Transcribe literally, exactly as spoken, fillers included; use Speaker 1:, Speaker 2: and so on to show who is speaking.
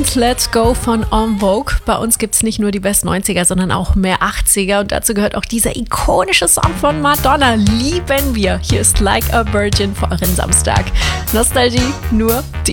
Speaker 1: und Let's Go von En Vogue. Bei uns gibt es nicht nur die Best neunziger, sondern auch mehr achtziger. Und dazu gehört auch dieser ikonische Song von Madonna. Lieben wir. Hier ist Like a Virgin für euren Samstag. Nostalgie, nur die